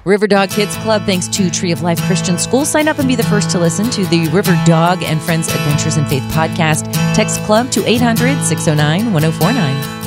River Dog Kids Club, thanks to Tree of Life Christian School. Sign up and be the first to listen to the River Dog and Friends Adventures in Faith podcast. Text club to 800-609-1049.